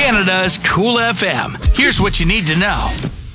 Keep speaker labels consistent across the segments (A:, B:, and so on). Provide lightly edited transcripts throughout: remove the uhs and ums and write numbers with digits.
A: Canada's Cool FM. Here's what you need to know.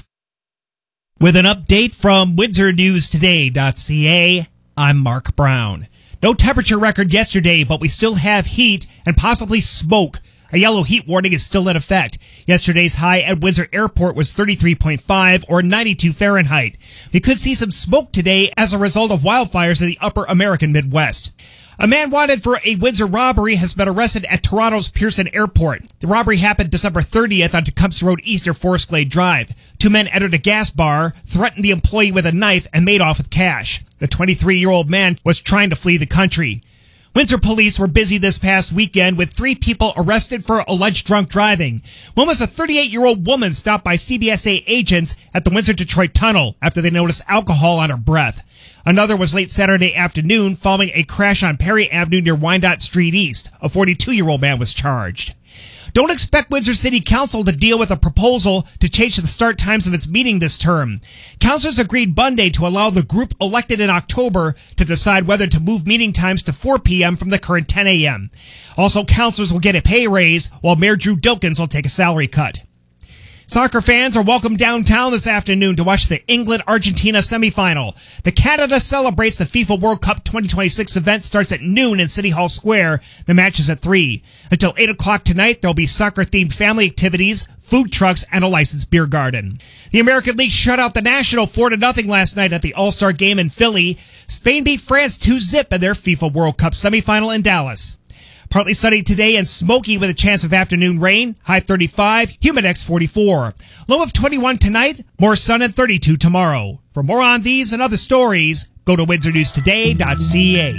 B: With an update from WindsorNewsToday.ca, I'm Mark Brown. No temperature record yesterday, but we still have heat and possibly smoke. A yellow heat warning is still in effect. Yesterday's high at Windsor Airport was 33.5 or 92 Fahrenheit. We could see some smoke today as a result of wildfires in the upper American Midwest. A man wanted for a Windsor robbery has been arrested at Toronto's Pearson Airport. The robbery happened December 30th on Tecumseh Road East near Forest Glade Drive. Two men entered a gas bar, threatened the employee with a knife, and made off with cash. The 23-year-old man was trying to flee the country. Windsor police were busy this past weekend with 3 people arrested for alleged drunk driving. One was a 38-year-old woman stopped by CBSA agents at the Windsor-Detroit Tunnel after they noticed alcohol on her breath. Another was late Saturday afternoon following a crash on Perry Avenue near Wyandotte Street East. A 42-year-old man was charged. Don't expect Windsor City Council to deal with a proposal to change the start times of its meeting this term. Councilors agreed Monday to allow the group elected in October to decide whether to move meeting times to 4 p.m. from the current 10 a.m. Also, councilors will get a pay raise, while Mayor Drew Dilkens will take a salary cut. Soccer fans are welcome downtown this afternoon to watch the England-Argentina semifinal. The Canada Celebrates the FIFA World Cup 2026 event starts at noon in City Hall Square. The match is at 3. Until 8 o'clock tonight, there'll be soccer-themed family activities, food trucks, and a licensed beer garden. The American League shut out the National 4-0 last night at the All-Star Game in Philly. Spain beat France 2-0 in their FIFA World Cup semifinal in Dallas. Partly sunny today and smoky with a chance of afternoon rain. High 35, humidex 44. Low of 21 tonight, more sun and 32 tomorrow. For more on these and other stories, go to WindsorNewsToday.ca.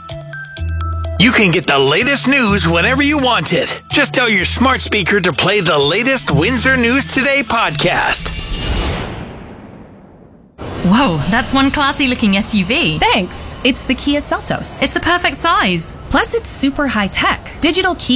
A: You can get the latest news whenever you want it. Just tell your smart speaker to play the latest Windsor News Today podcast.
C: Whoa, that's one classy-looking SUV.
D: Thanks. It's the Kia Seltos.
C: It's the perfect size.
D: Plus, it's super high-tech. Digital key